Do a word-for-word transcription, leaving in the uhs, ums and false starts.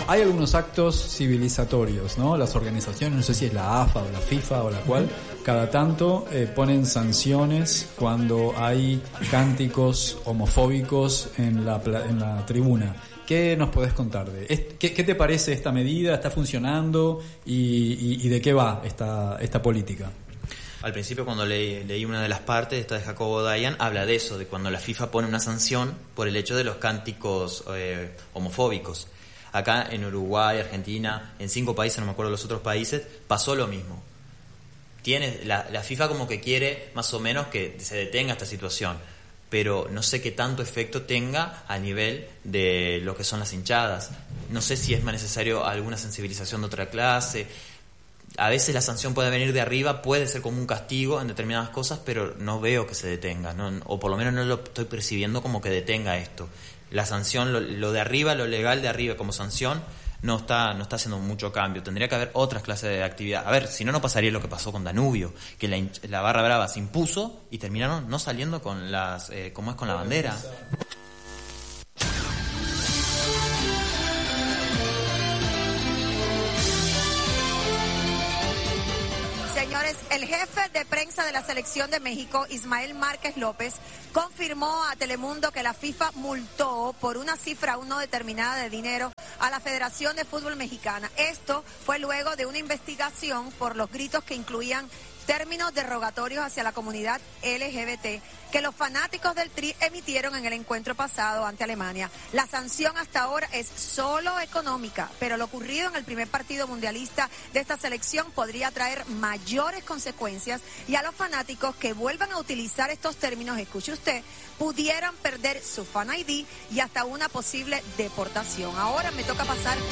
hay algunos actos civilizatorios, ¿no? Las organizaciones, no sé si es la A F A o la FIFA o la cual, cada tanto eh, ponen sanciones cuando hay cánticos homofóbicos en la, en la tribuna. ¿Qué nos podés contar de qué, qué te parece esta medida? ¿Está funcionando? ¿Y, y, y de qué va esta, esta política? Al principio, cuando leí, leí una de las partes, esta de Jacobo Dayan, habla de eso, de cuando la FIFA pone una sanción por el hecho de los cánticos eh, homofóbicos. Acá en Uruguay, Argentina, en cinco países, no me acuerdo los otros países, pasó lo mismo. Tiene, la, la FIFA como que quiere más o menos que se detenga esta situación, pero no sé qué tanto efecto tenga a nivel de lo que son las hinchadas. No sé si es más necesario alguna sensibilización de otra clase. A veces la sanción puede venir de arriba, puede ser como un castigo en determinadas cosas, pero no veo que se detenga, ¿no? O por lo menos no lo estoy percibiendo como que detenga esto. La sanción, lo, lo de arriba, lo legal de arriba como sanción, no está, no está haciendo mucho cambio. Tendría que haber otras clases de actividad. A ver, si no, no pasaría lo que pasó con Danubio, que la, la barra brava se impuso y terminaron no saliendo con las, eh, ¿cómo es? Con la bandera. Señores, el jefe de prensa de la selección de México, Ismael Márquez López, confirmó a Telemundo que la FIFA multó por una cifra aún no determinada de dinero a la Federación de Fútbol Mexicana. Esto fue luego de una investigación por los gritos que incluían términos derogatorios hacia la comunidad L G B T que los fanáticos del Tri emitieron en el encuentro pasado ante Alemania. La sanción hasta ahora es solo económica, pero lo ocurrido en el primer partido mundialista de esta selección podría traer mayores consecuencias y a los fanáticos que vuelvan a utilizar estos términos, escuche usted, pudieran perder su Fan I D y hasta una posible deportación. Ahora me toca pasar